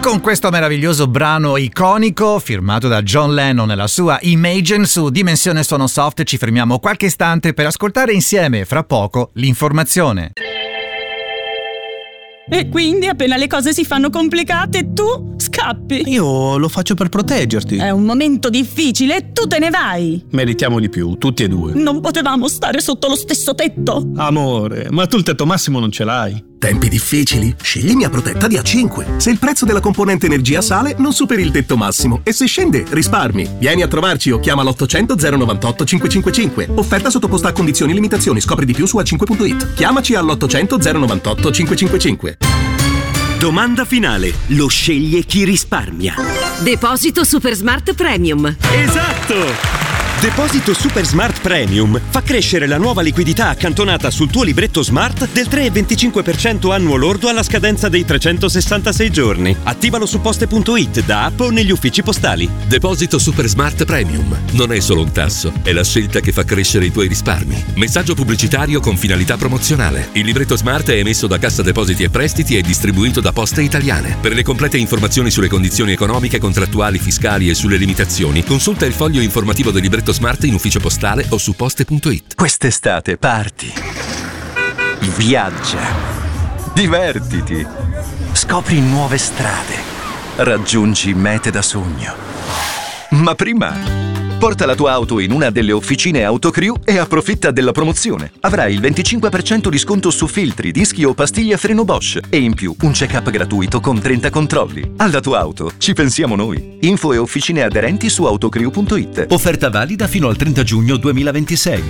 Con questo meraviglioso brano iconico firmato da John Lennon e la sua Imagine su Dimensione Suono Soft ci fermiamo qualche istante per ascoltare insieme fra poco l'informazione. E quindi appena le cose si fanno complicate tu scappi. Io lo faccio per proteggerti. È un momento difficile e tu te ne vai. Meritiamo di più, tutti e due. Non potevamo stare sotto lo stesso tetto? Amore, ma tu il tetto massimo non ce l'hai. Tempi difficili? Scegli Mia Protetta di A5. Se il prezzo della componente energia sale, non superi il tetto massimo. E se scende, risparmi. Vieni a trovarci o chiama l'800 098 555. Offerta sottoposta a condizioni e limitazioni. Scopri di più su a5.it. Chiamaci all'800 098 555. Domanda finale. Lo sceglie chi risparmia. Deposito Super Smart Premium. Esatto! Deposito Super Smart Premium fa crescere la nuova liquidità accantonata sul tuo libretto Smart del 3,25% annuo lordo alla scadenza dei 366 giorni. Attivalo su poste.it, da app o negli uffici postali. Deposito Super Smart Premium. Non è solo un tasso, è la scelta che fa crescere i tuoi risparmi. Messaggio pubblicitario con finalità promozionale. Il libretto Smart è emesso da Cassa Depositi e Prestiti e distribuito da Poste Italiane. Per le complete informazioni sulle condizioni economiche, contrattuali, fiscali e sulle limitazioni, consulta il foglio informativo del libretto Smart in ufficio postale o su poste.it. Quest'estate parti, viaggia, divertiti, scopri nuove strade, raggiungi mete da sogno. Ma prima porta la tua auto in una delle officine Autocrew e approfitta della promozione. Avrai il 25% di sconto su filtri, dischi o pastiglie a freno Bosch e in più un check-up gratuito con 30 controlli. Alla tua auto ci pensiamo noi. Info e officine aderenti su autocrew.it. Offerta valida fino al 30 giugno 2026.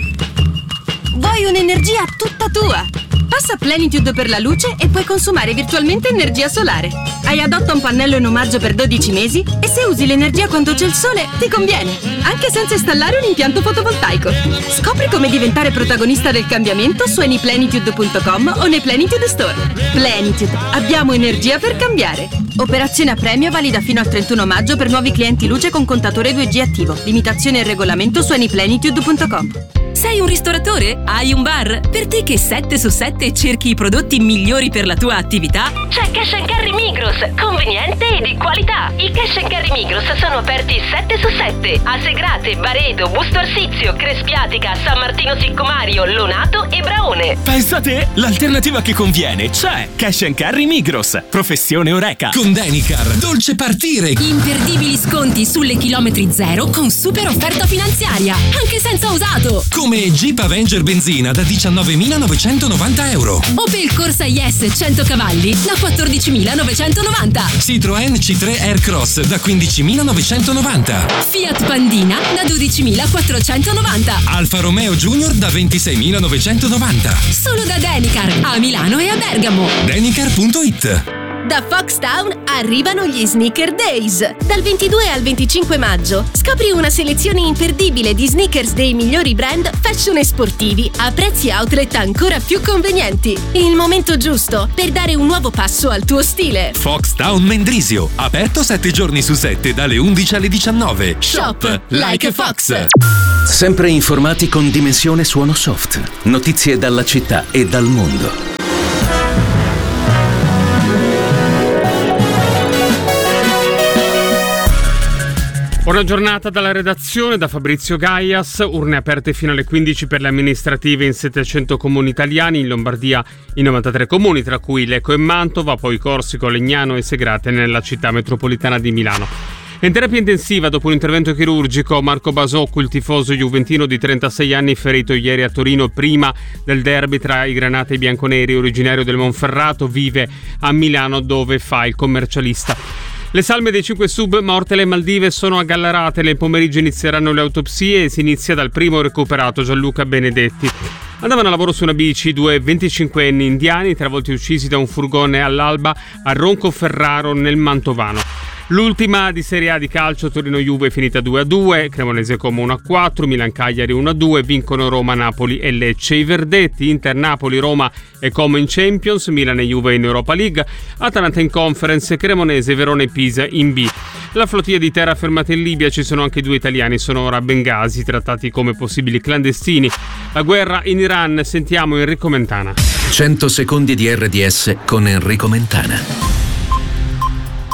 Vuoi un'energia tutta tua? Passa Plenitude per la luce e puoi consumare virtualmente energia solare. Hai adotta un pannello in omaggio per 12 mesi e se usi l'energia quando c'è il sole ti conviene, anche senza installare un impianto fotovoltaico. Scopri come diventare protagonista del cambiamento su anyplenitude.com o nei Plenitude Store. Plenitude, abbiamo energia per cambiare. Operazione a premio valida fino al 31 maggio per nuovi clienti luce con contatore 2G attivo. Limitazione e regolamento su anyplenitude.com. Sei un ristoratore? Hai un bar? Per te che 7 su 7 cerchi i prodotti migliori per la tua attività? C'è Cash & Carry Migros, conveniente e di qualità. I Cash & Carry Migros sono aperti 7 su 7 a Segrate, Baredo, Busto Arsizio, Crespiatica, San Martino Siccomario, Lonato e Braone. Pensa te, l'alternativa che conviene c'è. Cash & Carry Migros, professione Oreca. Con Denicar, dolce partire. Imperdibili sconti sulle chilometri zero con super offerta finanziaria, anche senza usato. Come Jeep Avenger benzina da 19.990 euro. Opel Corsa IS 100 cavalli da 14.990. Citroen C3 Aircross da 15.990. Fiat Pandina da 12.490. Alfa Romeo Junior da 26.990. Solo da Denicar a Milano e a Bergamo. Denicar.it. Da Foxtown arrivano gli Sneaker Days. Dal 22 al 25 maggio scopri una selezione imperdibile di sneakers dei migliori brand fashion e sportivi a prezzi outlet ancora più convenienti. Il momento giusto per dare un nuovo passo al tuo stile. Foxtown Mendrisio, aperto 7 giorni su 7 dalle 11 alle 19. Shop like a Fox. Sempre informati con Dimensione Suono Soft. Notizie dalla città e dal mondo. Buona giornata dalla redazione, da Fabrizio Gaias. Urne aperte fino alle 15 per le amministrative in 700 comuni italiani, in Lombardia in 93 comuni, tra cui Lecco e Mantova, poi Corsico, Legnano e Segrate nella città metropolitana di Milano. In terapia intensiva dopo un intervento chirurgico Marco Basocco, il tifoso juventino di 36 anni ferito ieri a Torino prima del derby tra i granata e i bianconeri, originario del Monferrato, vive a Milano dove fa il commercialista. Le salme dei 5 sub morte alle Maldive sono a Gallarate. Nel pomeriggio inizieranno le autopsie e si inizia dal primo recuperato, Gianluca Benedetti. Andavano a lavoro su una bici 2 25enni indiani, travolti e uccisi da un furgone all'alba a Roncoferraro nel Mantovano. L'ultima di Serie A di calcio, Torino-Juve è finita 2-2, Cremonese-Como 1-4, Milan-Cagliari 1-2, vincono Roma, Napoli e Lecce. I verdetti, Inter-Napoli, Roma e Como in Champions, Milan e Juve in Europa League, Atalanta in Conference, Cremonese, Verona e Pisa in B. La flottiglia di terra fermata in Libia, ci sono anche 2 italiani, sono ora a Bengasi, trattati come possibili clandestini. La guerra in Iran, sentiamo Enrico Mentana. 100 secondi di RDS con Enrico Mentana.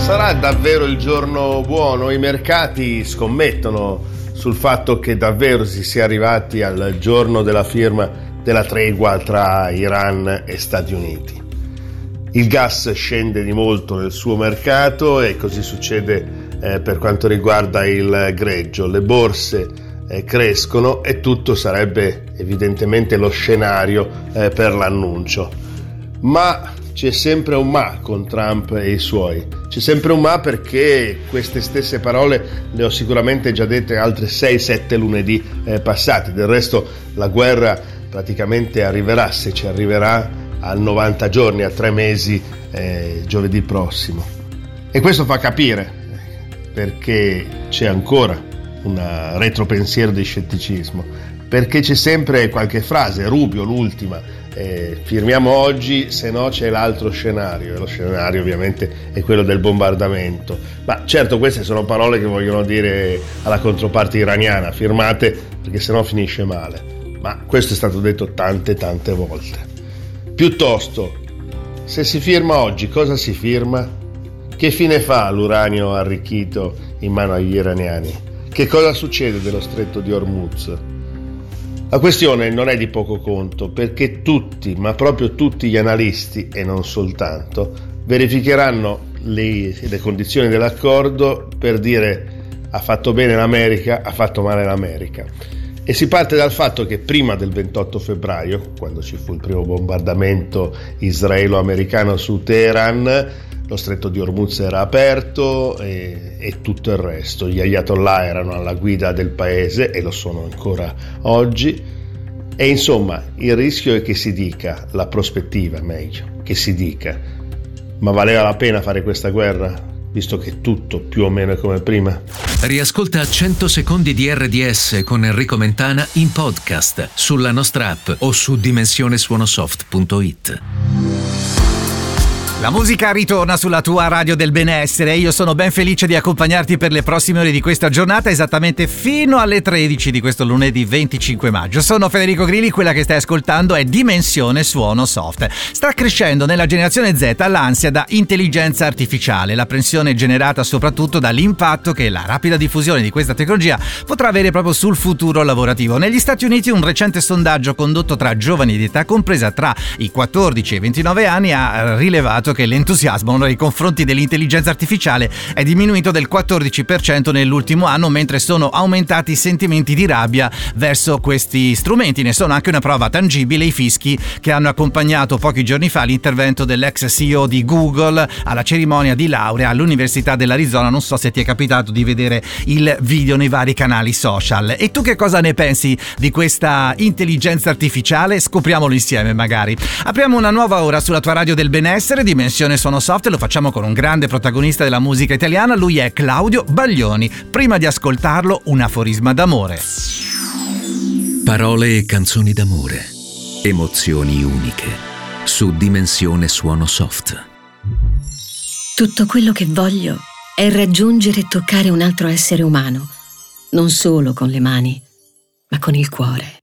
Sarà davvero il giorno buono? I mercati scommettono sul fatto che davvero si sia arrivati al giorno della firma della tregua tra Iran e Stati Uniti. Il gas scende di molto nel suo mercato e così succede per quanto riguarda il greggio. Le borse crescono e tutto sarebbe evidentemente lo scenario per l'annuncio. Ma c'è sempre un ma con Trump e i suoi. C'è sempre un ma perché queste stesse parole le ho sicuramente già dette altre 6-7 lunedì passati. Del resto la guerra praticamente arriverà, se ci arriverà, a 90 giorni, a 3 mesi giovedì prossimo. E questo fa capire perché c'è ancora un retropensiero di scetticismo, perché c'è sempre qualche frase, Rubio l'ultima, firmiamo oggi, se no c'è l'altro scenario, e lo scenario ovviamente è quello del bombardamento. Ma certo, queste sono parole che vogliono dire alla controparte iraniana: firmate perché se no finisce male. Ma questo è stato detto tante volte. Piuttosto, se si firma oggi, cosa si firma? Che fine fa l'uranio arricchito in mano agli iraniani? Che cosa succede dello stretto di Hormuz? La questione non è di poco conto, perché tutti, ma proprio tutti gli analisti, e non soltanto, verificheranno le condizioni dell'accordo per dire: ha fatto bene l'America, ha fatto male l'America. E si parte dal fatto che prima del 28 febbraio, quando ci fu il primo bombardamento israelo-americano su Teheran, lo stretto di Hormuz era aperto e tutto il resto. Gli ayatollah erano alla guida del paese e lo sono ancora oggi. E insomma, il rischio è che si dica, la prospettiva meglio, che si dica: ma valeva la pena fare questa guerra? Visto che tutto più o meno è come prima. Riascolta 100 secondi di RDS con Enrico Mentana in podcast sulla nostra app o su dimensionesuonosoft.it. La musica ritorna sulla tua radio del benessere e io sono ben felice di accompagnarti per le prossime ore di questa giornata, esattamente fino alle 13 di questo lunedì 25 maggio. Sono Federico Grilli, quella che stai ascoltando è Dimensione Suono Soft. Sta crescendo nella generazione Z l'ansia da intelligenza artificiale, l'apprensione generata soprattutto dall'impatto che la rapida diffusione di questa tecnologia potrà avere proprio sul futuro lavorativo. Negli Stati Uniti un recente sondaggio condotto tra giovani di età compresa tra i 14 e i 29 anni ha rilevato che l'entusiasmo nei confronti dell'intelligenza artificiale è diminuito del 14% nell'ultimo anno, mentre sono aumentati i sentimenti di rabbia verso questi strumenti. Ne sono anche una prova tangibile i fischi che hanno accompagnato pochi giorni fa l'intervento dell'ex CEO di Google alla cerimonia di laurea all'Università dell'Arizona. Non so se ti è capitato di vedere il video nei vari canali social. E tu che cosa ne pensi di questa intelligenza artificiale? Scopriamolo insieme magari. Apriamo una nuova ora sulla tua radio del benessere, Dimensione Suono Soft, e lo facciamo con un grande protagonista della musica italiana. Lui è Claudio Baglioni. Prima di ascoltarlo, un aforisma d'amore. Parole e canzoni d'amore, emozioni uniche, su Dimensione Suono Soft. Tutto quello che voglio è raggiungere e toccare un altro essere umano, non solo con le mani, ma con il cuore.